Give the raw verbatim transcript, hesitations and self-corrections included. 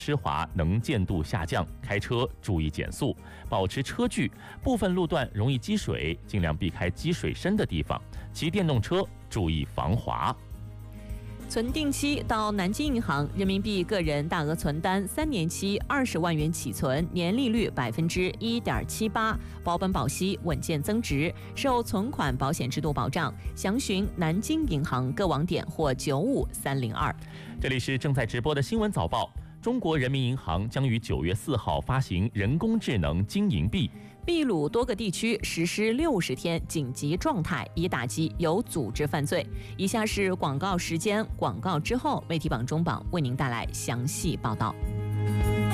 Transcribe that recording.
湿滑，能见度下降，开车注意减速，保持车距。部分路段容易积水，尽量避开积水深的地方。骑电动车注意防滑。 存定期到南京银行，人民币个人大额存单三年期二十万元起存，年利率百分之一点七八，保本保息，稳健增值，受存款保险制度保障。详询南京银行各网点或九五三零二。 这里是正在直播的新闻早报。中国人民银行将于九月四号发行人工智能金银币。 秘鲁多个地区实施六十天紧急状态，以打击有组织犯罪。以下是广告时间，广告之后，媒体榜中榜为您带来详细报道。